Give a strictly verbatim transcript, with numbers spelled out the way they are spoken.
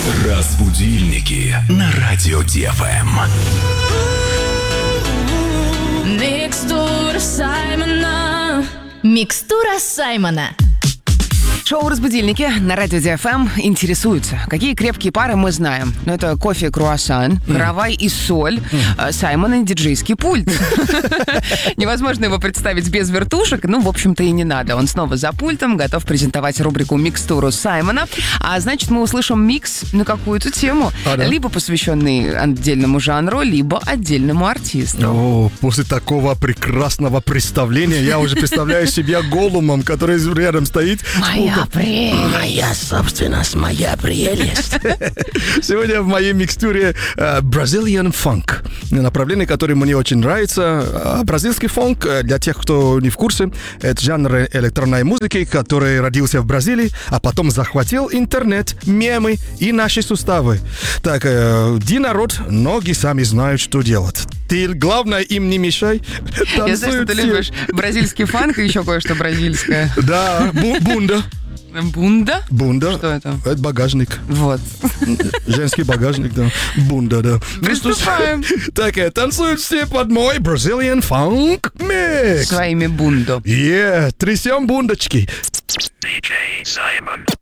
Разбудильники на радио ди эф эм. Микстура Саймона. Микстура Саймона. Шоу «Разбудильники» на радио ди эф эм интересуются, какие крепкие пары мы знаем. Ну, это кофе и круассан, каравай и соль, mm. Саймон и диджейский пульт. Невозможно его представить без вертушек, ну, в общем-то, и не надо. Он снова за пультом, готов презентовать рубрику «Микстуру Саймона». А значит, мы услышим микс на какую-то тему, а, да? либо посвященный отдельному жанру, либо отдельному артисту. О, после такого прекрасного представления я уже представляю себя Голлумом, который рядом стоит. Моя прелесть. Моя собственность, моя прелесть. Сегодня в моей микстуре uh, Brazilian Funk. Направление, которое мне очень нравится. Uh, бразильский фанк, uh, для тех, кто не в курсе, это жанр электронной музыки, который родился в Бразилии, а потом захватил интернет, мемы и наши суставы. Так, uh, ди народ, ноги сами знают, что делать. Ты, главное, им не мешай. Я знаю, что ты любишь бразильский фанк и еще кое-что бразильское. Да, бу- бунда. Бунда? Бунда. Что это? Это багажник. Вот. Женский багажник, да. Бунда, да. Приступаем. Так, танцуют все под мой Brazilian Funk Mix. Своими бундо. Yeah, трясем бундочки. ди джей Саймон.